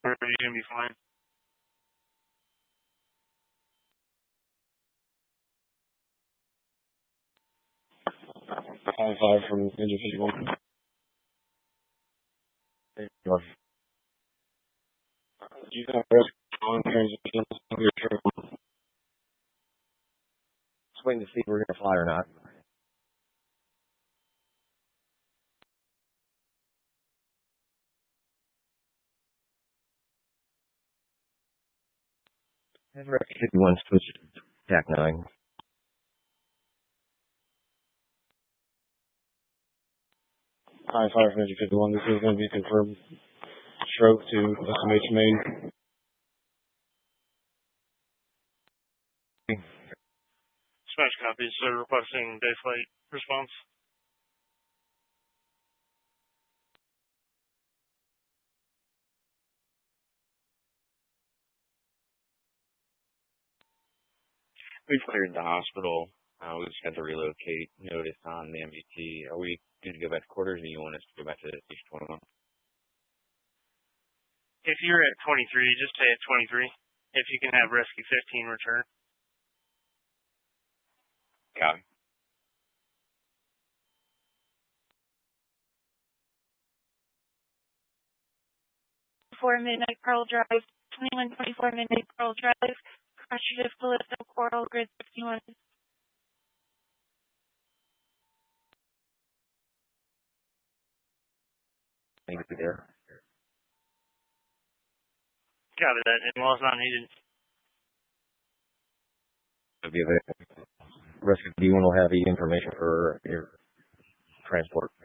Are you going to be fine? High five from Ninja 51. Hey, North. Do you have rescue on transmission of your trip? Just waiting to see if we're going to fly or not. Have rescue 51 switch to TAC 9. High five from Ninja 51. This is going to be confirmed stroke to SMH main. Smash copies, so requesting day flight response. We've cleared the hospital. We just got the relocate notice on the MGT. Are we going to go back to quarters, or do you want us to go back to Station 21? If you're at 23, just stay at 23. If you can have Rescue 15 return. Copy. Midnight Pearl Drive, 2124 Midnight Pearl Drive, Crusher Callisto Coral Grid 61. Thank you there. Copy that. Involves not needed. Rescue 51 will have the information for your transport.